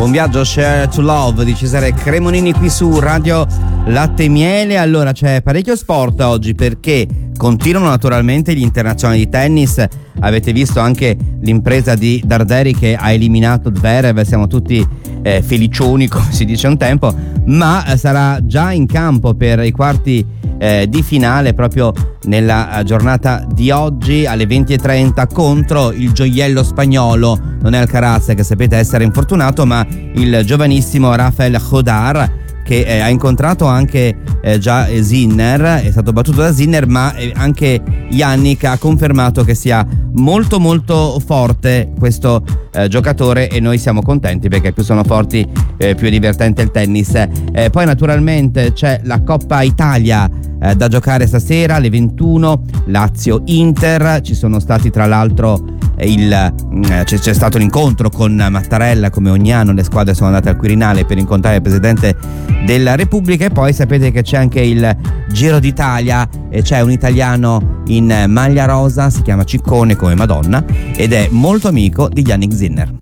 Buon viaggio, Share to Love di Cesare Cremonini qui su Radio Latte e Miele. Allora, c'è parecchio sport oggi perché continuano naturalmente gli internazionali di tennis. Avete visto anche l'impresa di Darderi che ha eliminato Zverev, siamo tutti felicioni come si dice un tempo, ma sarà già in campo per i quarti di finale proprio nella giornata di oggi alle 20:30 contro il gioiello spagnolo. Non è Alcaraz, che sapete essere infortunato, ma il giovanissimo Rafael Jodar, che ha incontrato anche già Sinner, è stato battuto da Sinner, ma anche Jannik ha confermato che sia molto molto forte questo giocatore, e noi siamo contenti perché più sono forti più è divertente il tennis. Poi naturalmente c'è la Coppa Italia da giocare stasera alle 21, Lazio-Inter. Ci sono stati tra l'altro c'è stato un incontro con Mattarella, come ogni anno le squadre sono andate al Quirinale per incontrare il Presidente della Repubblica. E poi sapete che c'è anche il Giro d'Italia e c'è un italiano in maglia rosa, si chiama Ciccone come Madonna ed è molto amico di Yannick Sinner.